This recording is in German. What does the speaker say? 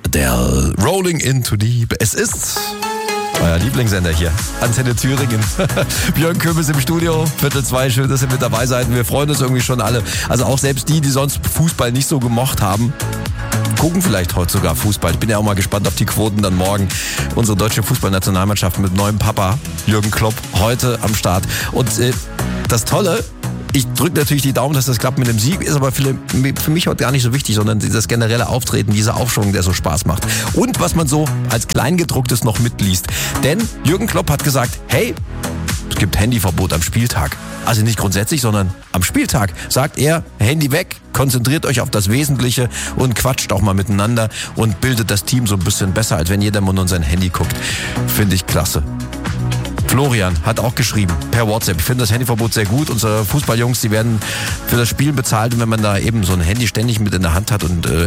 Adele, Rolling into Deep. Es ist euer Lieblingssender hier, Antenne Thüringen. Björn Köbis im Studio, 1:45, schön, dass ihr mit dabei seid. Wir freuen uns irgendwie schon alle. Also auch selbst die sonst Fußball nicht so gemocht haben, gucken vielleicht heute sogar Fußball. Ich bin ja auch mal gespannt auf die Quoten dann morgen. Unsere deutsche Fußballnationalmannschaft mit neuem Papa, Jürgen Klopp, heute am Start. Und das Tolle, ich drücke natürlich die Daumen, dass das klappt mit dem Sieg, ist aber für mich heute gar nicht so wichtig, sondern das generelle Auftreten, dieser Aufschwung, der so Spaß macht. Und was man so als Kleingedrucktes noch mitliest. Denn Jürgen Klopp hat gesagt, hey, es gibt Handyverbot am Spieltag. Also nicht grundsätzlich, sondern am Spieltag sagt er, Handy weg, konzentriert euch auf das Wesentliche und quatscht auch mal miteinander und bildet das Team so ein bisschen besser, als wenn jeder nur in sein Handy guckt. Finde ich klasse. Florian hat auch geschrieben per WhatsApp. Ich finde das Handyverbot sehr gut. Unsere Fußballjungs, die werden für das Spiel bezahlt. Und wenn man da eben so ein Handy ständig mit in der Hand hat und